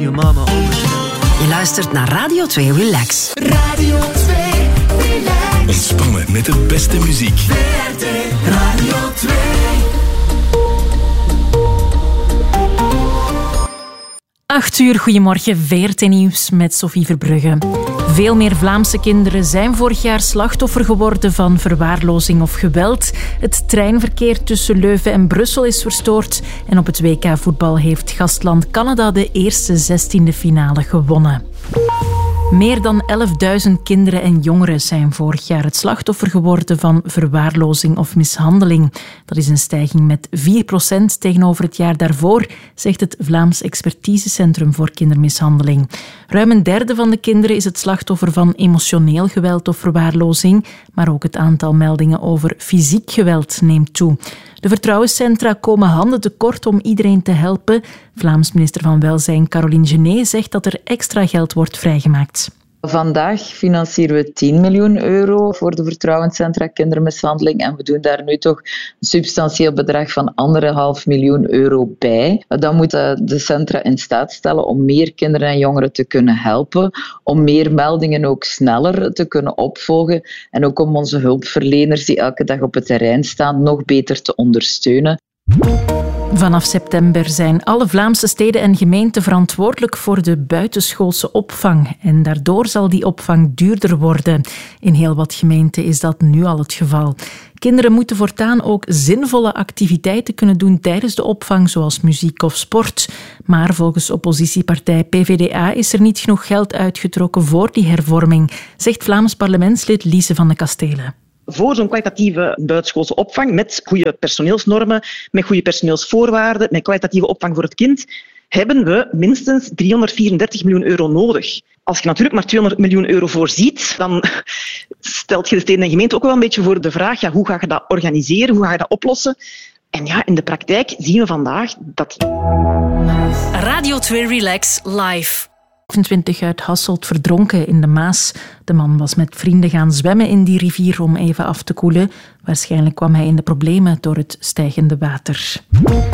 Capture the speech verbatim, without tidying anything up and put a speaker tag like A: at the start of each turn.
A: je mama overstelt.
B: Je luistert naar Radio twee Relax.
C: Radio twee Relax.
D: Ontspannen met de beste muziek.
C: V R T Radio twee.
E: Acht uur, goedemorgen, V R T Nieuws met Sophie Verbrugge. Veel meer Vlaamse kinderen zijn vorig jaar slachtoffer geworden van verwaarlozing of geweld. Het treinverkeer tussen Leuven en Brussel is verstoord. En op het W K voetbal heeft gastland Canada de eerste zestiende finale gewonnen. Meer dan elfduizend kinderen en jongeren zijn vorig jaar het slachtoffer geworden van verwaarlozing of mishandeling. Dat is een stijging met vier procent tegenover het jaar daarvoor, zegt het Vlaams Expertisecentrum voor Kindermishandeling. Ruim een derde van de kinderen is het slachtoffer van emotioneel geweld of verwaarlozing, maar ook het aantal meldingen over fysiek geweld neemt toe. De vertrouwenscentra komen handen tekort om iedereen te helpen. Vlaams minister van Welzijn Caroline Genet zegt dat er extra geld wordt vrijgemaakt.
F: Vandaag financieren we tien miljoen euro voor de vertrouwenscentra kindermishandeling en we doen daar nu toch een substantieel bedrag van anderhalf miljoen euro bij. Dan moeten de centra in staat stellen om meer kinderen en jongeren te kunnen helpen, om meer meldingen ook sneller te kunnen opvolgen en ook om onze hulpverleners die elke dag op het terrein staan nog beter te ondersteunen.
E: Vanaf september zijn alle Vlaamse steden en gemeenten verantwoordelijk voor de buitenschoolse opvang. En daardoor zal die opvang duurder worden. In heel wat gemeenten is dat nu al het geval. Kinderen moeten voortaan ook zinvolle activiteiten kunnen doen tijdens de opvang, zoals muziek of sport. Maar volgens oppositiepartij P V D A is er niet genoeg geld uitgetrokken voor die hervorming, zegt Vlaams parlementslid Lise van de Kastelen.
G: Voor zo'n kwalitatieve buitenschoolse opvang met goede personeelsnormen, met goede personeelsvoorwaarden, met kwalitatieve opvang voor het kind, hebben we minstens driehonderdvierendertig miljoen euro nodig. Als je natuurlijk maar tweehonderd miljoen euro voorziet, dan stelt je de steden en gemeenten ook wel een beetje voor de vraag, ja, hoe ga je dat organiseren, hoe ga je dat oplossen? En ja, in de praktijk zien we vandaag dat...
B: Radio twee Relax live.
E: vijfentwintig uit Hasselt verdronken in de Maas. De man was met vrienden gaan zwemmen in die rivier om even af te koelen. Waarschijnlijk kwam hij in de problemen door het stijgende water.